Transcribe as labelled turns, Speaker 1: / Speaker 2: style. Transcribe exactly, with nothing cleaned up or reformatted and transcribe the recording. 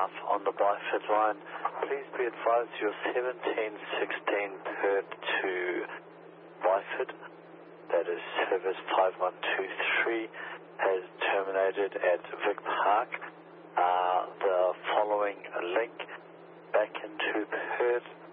Speaker 1: staff on the Byford line. Please be advised your seventeen sixteen Perth to Byford, that is service five one two three, has terminated at Vic Park. Uh, the following link back into Perth